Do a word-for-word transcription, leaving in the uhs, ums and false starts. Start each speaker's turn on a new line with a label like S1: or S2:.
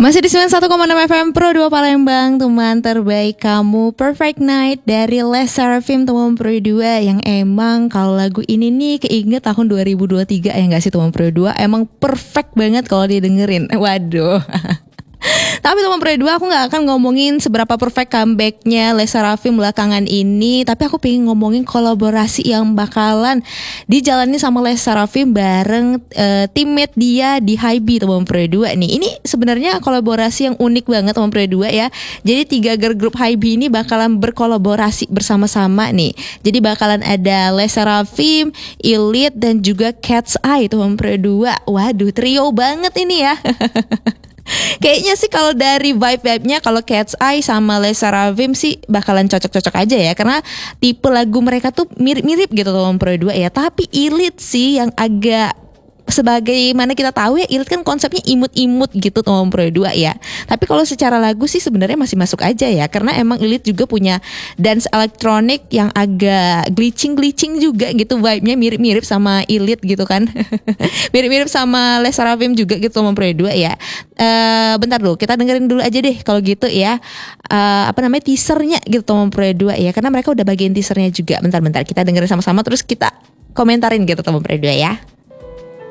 S1: Masih di sembilan puluh satu koma enam F M Pro dua Palembang, teman terbaik kamu. Perfect Night dari Les Seraphim, teman Pro dua. Yang emang kalau lagu ini nih keinget tahun dua ribu dua puluh tiga ya gak sih teman Pro dua. Emang perfect banget kalau didengerin. Waduh. Tapi teman Pro dua, aku gak akan ngomongin seberapa perfect comebacknya Les Seraphim belakangan ini. Tapi aku pengen ngomongin kolaborasi yang bakalan dijalani sama Les Seraphim bareng uh, teammate dia di Hybe, teman Pro dua nih. Ini sebenarnya kolaborasi yang unik banget teman Pro dua ya. Jadi tiga girl group Hybe ini bakalan berkolaborasi bersama-sama nih. Jadi bakalan ada Les Seraphim, Elite, dan juga Cat's Eye, teman Pro dua. Waduh, trio banget ini ya. Kayaknya sih kalau dari vibe-vibe-nya kalau Cat's Eye sama Les Seraphim sih bakalan cocok-cocok aja ya, karena tipe lagu mereka tuh mirip-mirip gitu teman Pro dua ya. Tapi Elite sih yang agak, sebagaimana kita tahu ya, Elite kan konsepnya imut-imut gitu teman Pro dua ya. Tapi kalau secara lagu sih sebenarnya masih masuk aja ya, karena emang Elite juga punya dance elektronik yang agak glitching-glitching juga gitu, vibe-nya mirip-mirip sama Elite gitu kan. Mirip-mirip sama Les Seraphim juga gitu teman Pro dua ya. Uh, bentar dulu, kita dengerin dulu aja deh kalau gitu ya. Uh, apa namanya, teasernya gitu teman Pro dua ya, karena mereka udah bagian teasernya juga. Bentar-bentar kita dengerin sama-sama terus kita komentarin gitu teman Pro dua ya.